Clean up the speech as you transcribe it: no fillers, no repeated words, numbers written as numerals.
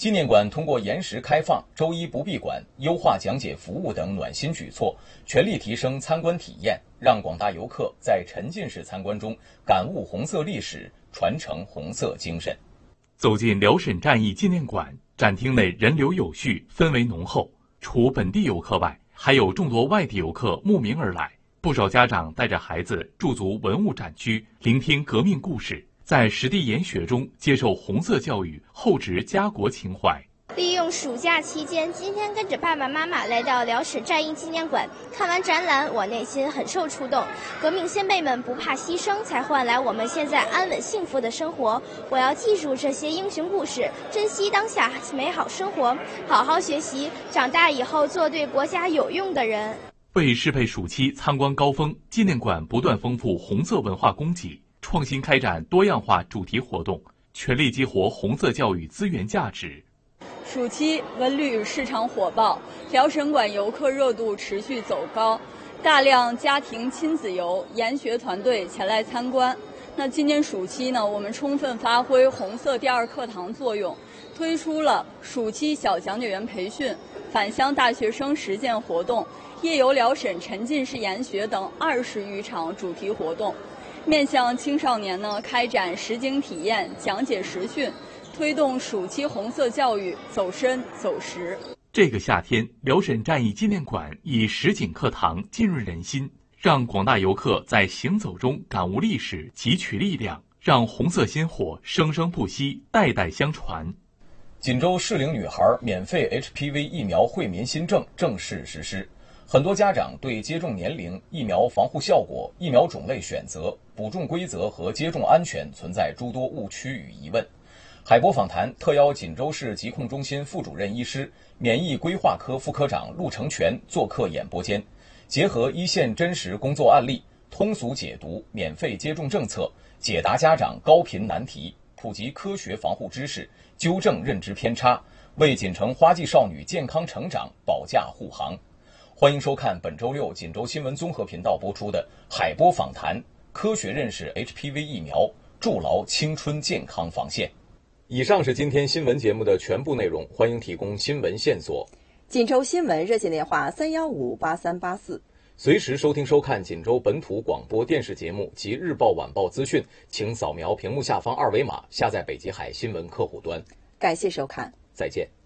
纪念馆通过延时开放、周一不闭馆、优化讲解服务等暖心举措，全力提升参观体验，让广大游客在沉浸式参观中感悟红色历史，传承红色精神。 走进辽沈战役纪念馆，展厅内人流有序，氛围浓厚。除本地游客外，还有众多外地游客慕名而来。不少家长带着孩子驻足文物展区，聆听革命故事，在实地研学中接受红色教育，厚植家国情怀。 利用暑假期间，今天跟着爸爸妈妈来到辽沈战役纪念馆，看完展览，我内心很受触动。革命先辈们不怕牺牲，才换来我们现在安稳幸福的生活。我要记住这些英雄故事，珍惜当下美好生活，好好学习，长大以后做对国家有用的人。 为适配暑期参观高峰，纪念馆不断丰富红色文化供给，创新开展多样化主题活动，全力激活红色教育资源价值。 暑期文旅市场火爆，辽沈馆游客热度持续走高，大量家庭亲子游、研学团队前来参观。那今年暑期呢，我们充分发挥红色第二课堂作用，推出了暑期小讲解员培训、返乡大学生实践活动、夜游辽沈沉浸式研学等20余场主题活动，面向青少年呢，开展实景体验、讲解实训，推动暑期红色教育走深走实。 这个夏天，辽沈战役纪念馆以实景课堂浸润人心，让广大游客在行走中感悟历史，汲取力量，让红色薪火生生不息，代代相传。 锦州适龄女孩免费 HPV 疫苗惠民新政正式实施。很多家长对接种年龄、疫苗防护效果、疫苗种类选择、补种规则和接种安全存在诸多误区与疑问。海波访谈特邀锦州市疾控中心副主任医师、免疫规划科副科长陆成全做客演播间，结合一线真实工作案例，通俗解读免费接种政策，解答家长高频难题，普及科学防护知识，纠正认知偏差，为锦城花季少女健康成长保驾护航。欢迎收看本周六锦州新闻综合频道播出的海波访谈，科学认识 HPV 疫苗，筑牢青春健康防线。以上是今天新闻节目的全部内容，欢迎提供新闻线索。 锦州新闻热线电话3158384。 随时收听收看锦州本土广播电视节目及日报晚报资讯，请扫描屏幕下方2维码，下载北极海新闻客户端。 感谢收看， 再见。